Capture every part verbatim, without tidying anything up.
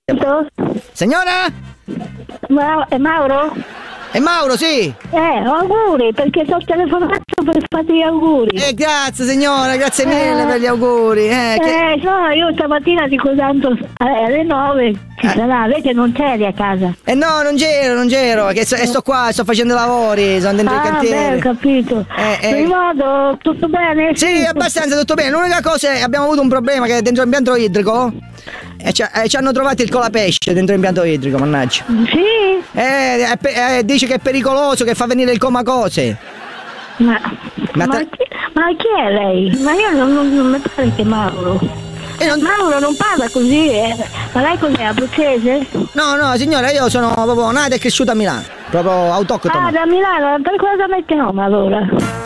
Signora? Ma è Mauro? È Mauro, sì. Eh, auguri, perché ti ho telefonato per farti gli auguri. Eh, grazie signora, grazie mille eh, per gli auguri. Eh, eh che... no, io stamattina dico tanto eh, alle nove ci eh. sarà, vedi non c'eri a casa. Eh no, non c'ero, non c'ero, che sto, eh, sto qua, sto facendo lavori, sono dentro ah, il cantiere. Ah, beh, ho capito. Eh, eh. Mi vado, tutto bene? Sì, sì, abbastanza tutto bene. L'unica cosa è abbiamo avuto un problema che dentro l'impianto idrico e ci, eh, ci hanno trovato il colapesce dentro l'impianto idrico, mannaggia. Sì? Eh, eh, eh, dice che è pericoloso, che fa venire il comacose. Ma, ma, ma, te... chi, ma chi è lei? Ma io non, non, non mi pare che Mauro. Eh, non... Mauro non parla così, eh. Ma lei cos'è, abruzzese? No, no, signora, io sono proprio nata e cresciuta a Milano, proprio autoctono. Ah, da Milano, per cosa mi chiama allora?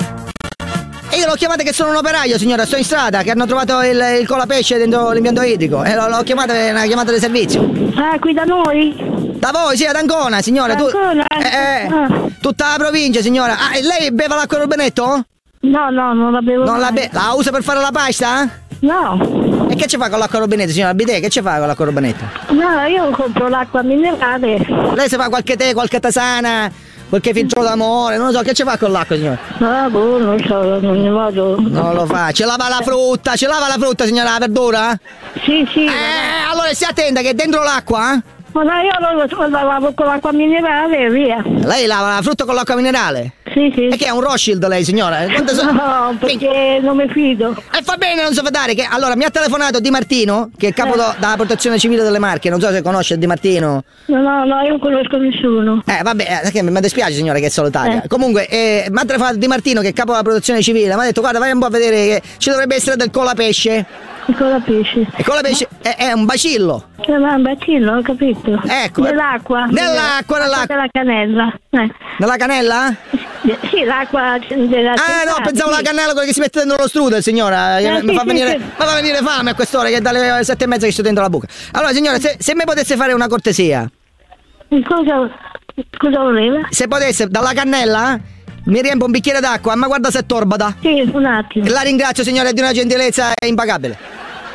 E io l'ho chiamata che sono un operaio, signora, sto in strada, che hanno trovato il, il colapesce dentro l'impianto idrico e l'ho chiamata, una chiamata di servizio. Ah, qui da noi? Da voi, sì, ad Ancona, signora. Ancona? Tu, eh, eh, ah. Tutta la provincia, signora. Ah, e lei beve l'acqua rubinetto? No, no, non la bevo. Non la, be- la usa per fare la pasta? No. E che ci fa con l'acqua rubinetto, signora Bidè? Che ci fa con l'acqua rubinetto? No, io compro l'acqua minerale. Lei si fa qualche tè, qualche tasana, qualche filtro d'amore, non lo so, che ci fa con l'acqua, signora? Ah, boh, non so, non ne vado. Non lo fa. Ce lava la frutta, ce lava la frutta, signora, la verdura? Sì, sì. Eh, allora stia attenta che dentro l'acqua... Ma no, io lo lavo con l'acqua minerale e via. Lei lava la frutta con l'acqua minerale? Sì, sì. E che è un Rothschild lei, signora? So... No, perché non mi fido. E fa bene non so fare che allora mi ha telefonato Di Martino, che è il capo eh. della protezione civile delle Marche, non so se conosce Di Martino. No, no, no, io non conosco nessuno. Eh, vabbè, eh, mi dispiace signora che è solitaria. Eh. Comunque, eh, mi ha telefonato Di Martino, che è il capo della protezione civile, mi ha detto guarda, vai un po' a vedere che ci dovrebbe essere del colapesce. Il colapesce. Il colapesce ma... è, è un bacillo. Eh, ma un bacillo, ho capito. Ecco. Nell'acqua. Nell'acqua, nell'acqua. Nella cannella. Eh. Nella cannella? Sì, l'acqua della Ah no, pensavo sì. la cannella quella che si mette dentro lo strudel, signora. Eh, mi, sì, fa sì, venire, sì. mi fa venire fame a quest'ora, che è dalle sette e mezza che sto dentro la buca. Allora signora, se, se mi potesse fare una cortesia. Cosa, cosa voleva? Se potesse, dalla cannella mi riempie un bicchiere d'acqua, ma guarda se è torbada. Sì, un attimo. La ringrazio signora, è di una gentilezza impagabile.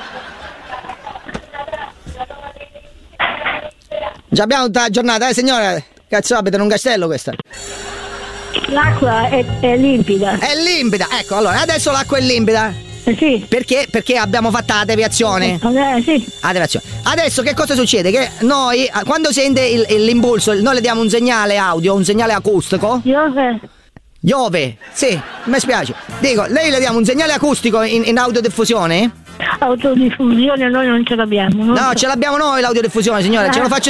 Già abbiamo tutta la giornata, eh signora? Cazzo, abita in un castello questa. L'acqua è, è limpida. È limpida, ecco, allora adesso l'acqua è limpida. Eh sì. Perché? Perché abbiamo fatto la deviazione. Eh sì. La deviazione. Adesso che cosa succede? Che noi, quando sente il, l'impulso, noi le diamo un segnale audio, un segnale acustico. Dove? Iove, sì, mi spiace. Dico, lei le diamo un segnale acustico in, in audiodiffusione? Autodiffusione noi non ce l'abbiamo. Non no, so. ce l'abbiamo noi l'audiodiffusione, signora, eh. ce lo faccio